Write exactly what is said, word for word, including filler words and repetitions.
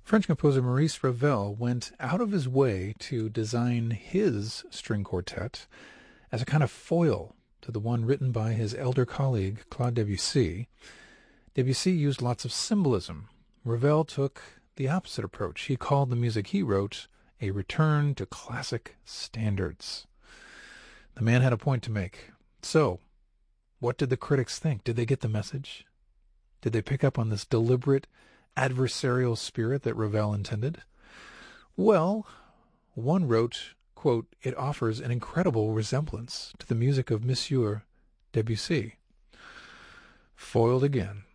French composer Maurice Ravel went out of his way to design his string quartet as a kind of foil to the one written by his elder colleague Claude Debussy. Debussy used lots of symbolism. Ravel took the opposite approach. He called the music he wrote a return to classic standards. The man had a point to make. So, what did the critics think? Did they get the message? Did they pick up on this deliberate adversarial spirit that Ravel intended? Well, one wrote, quote, "It offers an incredible resemblance to the music of Monsieur Debussy." Foiled again.